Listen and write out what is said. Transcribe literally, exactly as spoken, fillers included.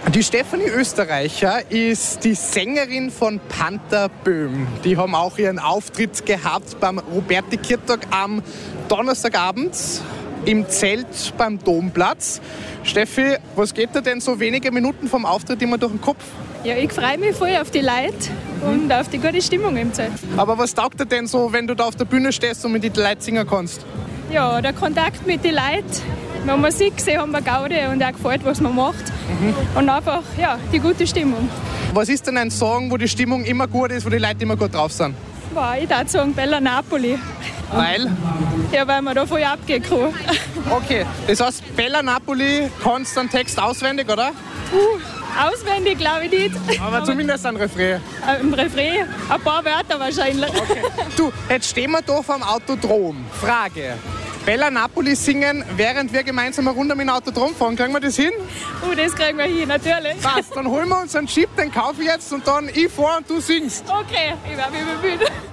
Die Stefanie Österreicher ist die Sängerin von Panther Böhm. Die haben auch ihren Auftritt gehabt beim Roberti-Kirtag am Donnerstagabend im Zelt beim Domplatz. Steffi, was geht dir denn so wenige Minuten vom Auftritt immer durch den Kopf? Ja, ich freue mich voll auf die Leute und auf die gute Stimmung im Zelt. Aber was taugt dir denn so, wenn du da auf der Bühne stehst und mit den Leuten singen kannst? Ja, der Kontakt mit den Leuten. Wenn man Musik gesehen haben wir Gaude und auch gefällt, was man macht. Mhm. Und einfach, ja, die gute Stimmung. Was ist denn ein Song, wo die Stimmung immer gut ist, wo die Leute immer gut drauf sind? Wow, ich würde sagen Bella Napoli. Weil? Ja, weil man da voll abgehen kann. Okay, das heißt, Bella Napoli kannst du den Text auswendig, oder? Uh, auswendig glaube ich nicht. Aber, Aber zumindest ein Refrain. Äh, Im Refrain ein paar Wörter wahrscheinlich. Okay. Du, jetzt stehen wir da vom Autodrom. Frage. Bella Napoli singen, während wir gemeinsam eine Runde mit dem Autodrom fahren. Kriegen wir das hin? Uh, das kriegen wir hin, natürlich. Passt, dann holen wir uns einen Chip, den kaufe ich jetzt und dann ich fahre und du singst. Okay, ich werde mich bemühen.